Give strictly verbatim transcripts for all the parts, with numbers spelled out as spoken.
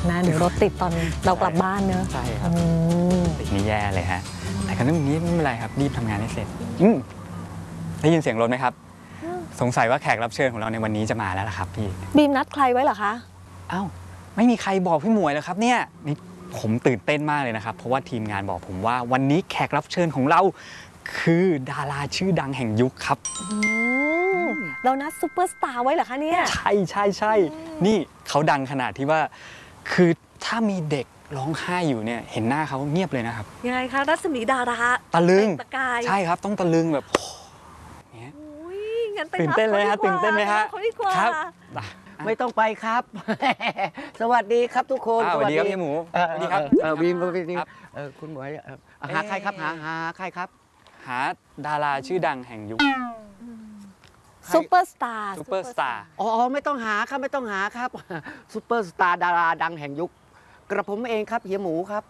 นะเดี๋ยวรถติดตอนเรากลับบ้านเนอะใช่ครับติดนี่แย่เลยฮะแต่ก็เรื่องนี้ไม่เป็นไรครับรีบทำงานให้เสร็จอืมได้ยินเสียงรถไหมครับสงสัยว่าแขกรับเชิญของเราในวันนี้จะมาแล้วล่ะครับพี่บีมนัดใครไว้เหรอคะอ้าวไม่มีใครบอกพี่หมวยเลยครับเนี่ยนี่ผมตื่นเต้นมากเลยนะครับเพราะว่าทีมงานบอกผมว่าวันนี้แขกรับเชิญของเราคือดาราชื่อดังแห่งยุคครับเรานัดซูเปอร์สตาร์ไว้เหรอคะเนี่ยใช่ใช่ใช่นี่เขาดังขนาดที่ว่าคือถ้ามีเด็กร้องไห้อยู่เนี่ยเห็นหน้าเขาเงียบเลยนะครับยังไงคะรัศมีดาราตะลึงตะกายใช่ครับต้องตะลึงแบบเนี่ยตื่นเต้นเลยฮะตื่นเต้นไหมฮะครับไม่ต้องไปครับสวัสดีครับทุกคนสวัสดีครับพี่หมูสวัสดีครับวีมวีมคุณหมวยหาใครครับหาหาใครครับหาดาราชื่อดังแห่งยุคซูเปอร์สตาร์ซูเปอร์สตาร์อ๋อไม่ต้องหาครับไม่ต้องหาครับซูเปอร์สตาร์ดาราดังแห่งยุคกระผมเองครับเฮียหมูครับ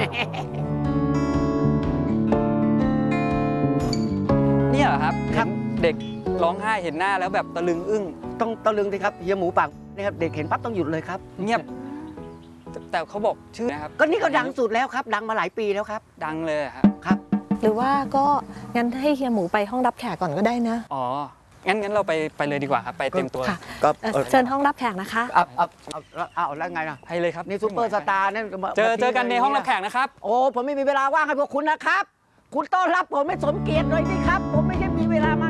เนี่ยเหรอครับครับเด็กร้องไห้เห็นหน้าแล้วแบบตะลึงอึ้งต้องตะลึงสิครับเฮียหมูปากนะครับเด็กเห็นปั๊บต้องหยุดเลยครับเงียบแต่เขาบอกชื่อนะครับก็นี่ก็ดังสุดแล้วครับดังมาหลายปีแล้วครับดังเลยครับครับหรือว่าก็งั้นให้เฮียหมูไปห้องรับแขกก่อนก็ได้นะอ๋องั้นงั้นเราไปไปเลยดีกว่าครับไปเต็มตัวก็เชิญห้องรับแขกนะคะเอาเอาเอาเอาแล้วไงล่ะให้เลยครับนี่ซูเปอร์สตาร์นั่นเจอเจอกันในห้องรับแขกนะครับโอ้ผมไม่มีเวลาว่างให้พวกคุณนะครับคุณต้อนรับผมไม่สมเกียรติเลยนี่ครับผมไม่ใช่มีเวลามา